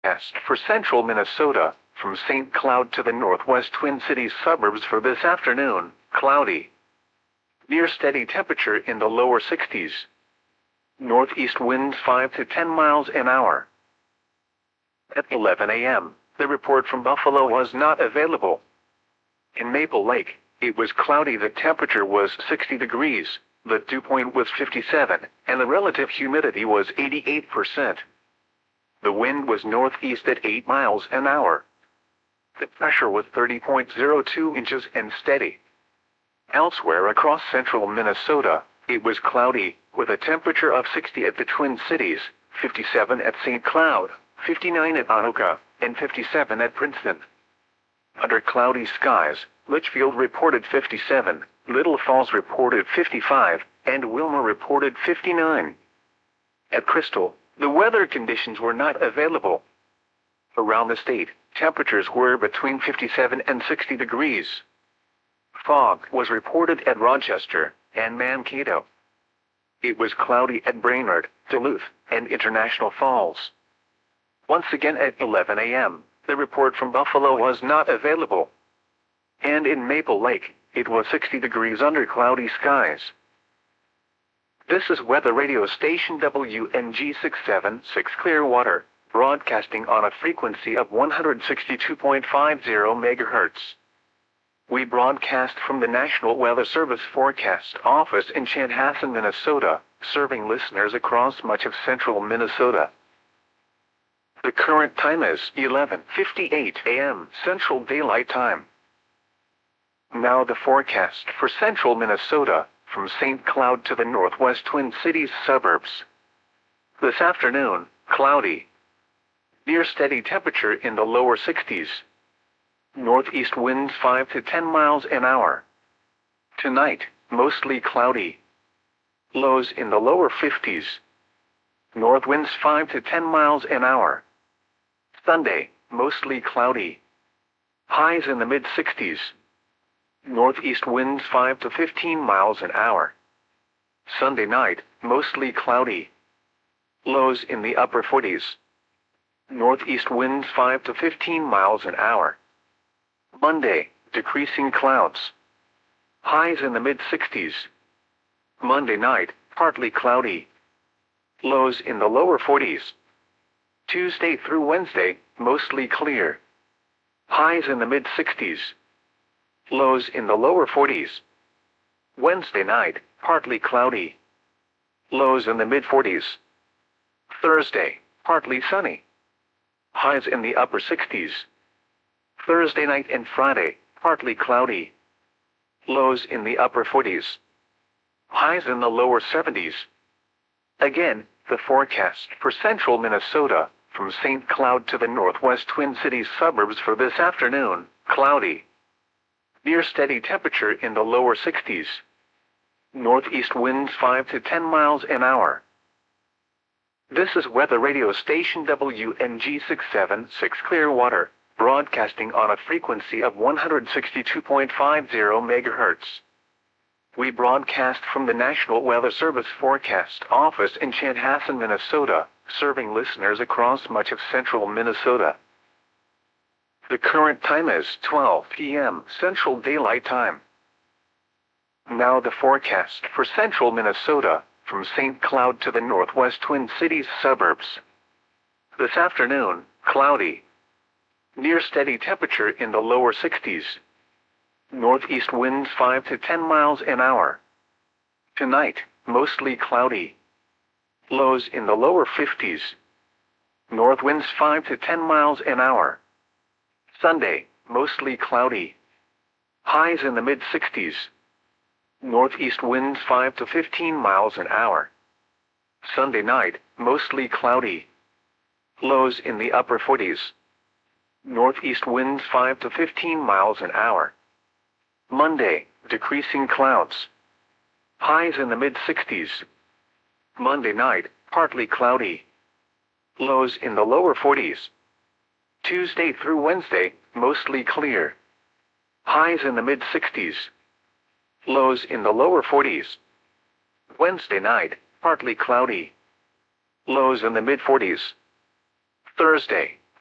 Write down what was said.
forecast for central Minnesota, from St. Cloud to the northwest Twin Cities suburbs for this afternoon, cloudy. Near steady temperature in the lower 60s. Northeast winds 5 to 10 miles an hour. At 11 a.m., the report from Buffalo was not available. In Maple Lake, it was cloudy. The temperature was 60 degrees, the dew point was 57, and the relative humidity was 88%. The wind was northeast at 8 miles an hour. The pressure was 30.02 inches and steady. Elsewhere across central Minnesota, it was cloudy, with a temperature of 60 at the Twin Cities, 57 at St. Cloud, 59 at Anoka, and 57 at Princeton. Under cloudy skies, Litchfield reported 57, Little Falls reported 55, and Wilmer reported 59. At Crystal, the weather conditions were not available. Around the state, temperatures were between 57 and 60 degrees. Fog was reported at Rochester and Mankato. It was cloudy at Brainerd, Duluth, and International Falls. Once again at 11 a.m., the report from Buffalo was not available. And in Maple Lake, it was 60 degrees under cloudy skies. This is weather radio station WNG 676 Clearwater, broadcasting on a frequency of 162.50 MHz. We broadcast from the National Weather Service Forecast Office in Chanhassen, Minnesota, serving listeners across much of central Minnesota. The current time is 11:58 a.m. Central Daylight Time. Now the forecast for central Minnesota, from St. Cloud to the northwest Twin Cities suburbs. This afternoon, cloudy. Near steady temperature in the lower 60s. Northeast winds 5 to 10 miles an hour. Tonight, mostly cloudy. Lows in the lower 50s. North winds 5 to 10 miles an hour. Sunday, mostly cloudy. Highs in the mid-60s. Northeast winds 5 to 15 miles an hour. Sunday night, mostly cloudy. Lows in the upper 40s. Northeast winds 5 to 15 miles an hour. Monday, decreasing clouds. Highs in the mid-60s. Monday night, partly cloudy. Lows in the lower 40s. Tuesday through Wednesday, mostly clear. Highs in the mid-60s. Lows in the lower 40s. Wednesday night, partly cloudy. Lows in the mid-40s. Thursday, partly sunny. Highs in the upper 60s. Thursday night and Friday, partly cloudy. Lows in the upper 40s. Highs in the lower 70s. Again, the forecast for central Minnesota, from St. Cloud to the northwest Twin Cities suburbs for this afternoon, cloudy. Near steady temperature in the lower 60s. Northeast winds 5 to 10 miles an hour. This is weather radio station WNG 676 Clearwater, broadcasting on a frequency of 162.50 MHz. We broadcast from the National Weather Service Forecast Office in Chanhassen, Minnesota, serving listeners across much of central Minnesota. The current time is 12 p.m. Central Daylight Time. Now the forecast for central Minnesota, from St. Cloud to the northwest Twin Cities suburbs. This afternoon, cloudy. Near steady temperature in the lower 60s. Northeast winds 5 to 10 miles an hour. Tonight, mostly cloudy. Lows in the lower 50s. North winds 5 to 10 miles an hour. Sunday, mostly cloudy. Highs in the mid-60s. Northeast winds 5 to 15 miles an hour. Sunday night, mostly cloudy. Lows in the upper 40s. Northeast winds 5 to 15 miles an hour. Monday, decreasing clouds. Highs in the mid-60s. Monday night, partly cloudy. Lows in the lower 40s. Tuesday through Wednesday, mostly clear. Highs in the mid-60s. Lows in the lower 40s. Wednesday night, partly cloudy. Lows in the mid-40s. Thursday,